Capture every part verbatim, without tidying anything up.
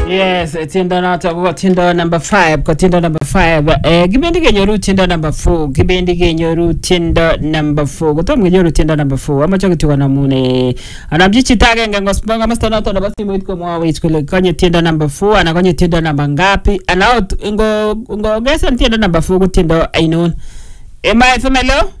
Yes, tindo noto ko tindo number five, ko tindo number five. Eh kibendi kenyoru tindo number four, kibendi kenyoru tindo number four. Kotom kenyoru tindo number four. Amache kitu namune. Anamji chitage ngangosponga master noto na basi mwit ko mwawit kule kwenye tindo number four, ana kwenye tindo number ngapi? Ana ngo ngo gesa tindo number four ko tindo ainon. Ema F M hello?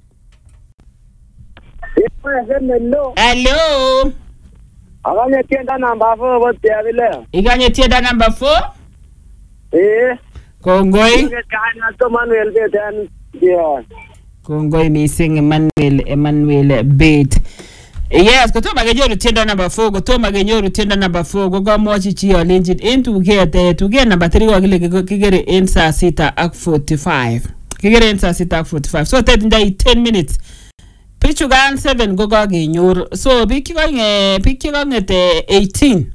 Hello. Hello. Aganye tienda number four bote vile. Iganye tienda number four? Eh. Kongoi. Kana to Manuel Betan dia. Kongoi missing Emmanuel Emmanuel Bet. Yes, kutoma genyoru tienda number four, kutoma genyoru tienda number four, gogo mochi chi olenjin into get to get number three wagile kigere in saa sita ak forty-five. Kigere in saa sita ak forty-five. So that in ten minutes. Pichugan seven gogo genyoru. So biki gange biki gange te eighteen.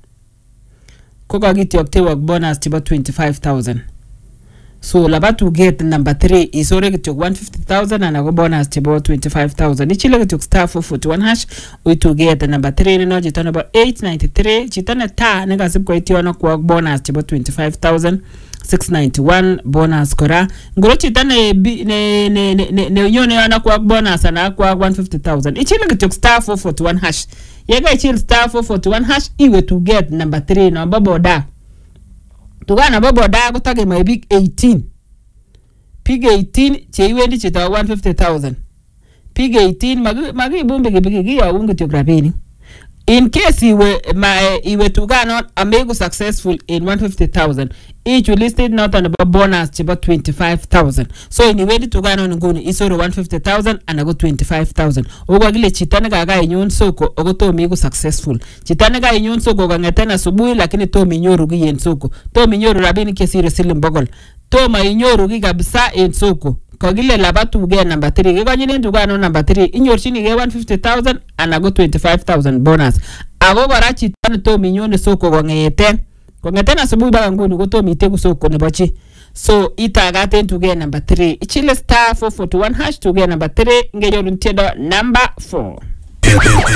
Kogo giti okte bonus tiba twenty-five thousand. So laba to get number three is already to one hundred fifty thousand and a go bonus tiba twenty-five thousand. Ichile to star four forty-one hash we to get the number three no jitana about eight ninety-three jitana ta nega sip ko itiwana kwa bonus tiba twenty-five thousand. six ninety-one bonus kora ngoro chitana ne ne ne ne ne yone yana kwa bonus ana kwa one hundred fifty thousand ichile kitok star four forty-one hash yega ichile star four forty-one hash iwe to get number three no baboda tugana baboda kutage my big eighteen pig eighteen che iwendi chita one hundred fifty thousand pig eighteen magi magi bombe gebege giya unge tiokrabeni. In case iwe my iwe tugana amego successful in one hundred fifty thousand, each will listed not on about bonus to about twenty-five thousand. So in iwe tugana on ngoni isoro one hundred fifty thousand and I go twenty-five thousand. Ogo gile chitane gaga inyon soko ogo to migo successful. Chitane gaga inyon soko gangetana subuhi lakini to minyoru gi yen soko. To minyoru rabini kesi resilim bogol. To ma inyoru gi kabisa yen soko. Kogile labatu ge number three. Ge ganyine tugano number three. Inyorchini ge one hundred fifty thousand and I go twenty-five thousand bonus. Ago garachi tane to minyone soko gongete. Gongete na subuhi baga ngoni go to mitegu soko ne bachi. So ita agate to ge number three. Ichile star four forty-one hash to ge number three. Nge yoruntedo number four.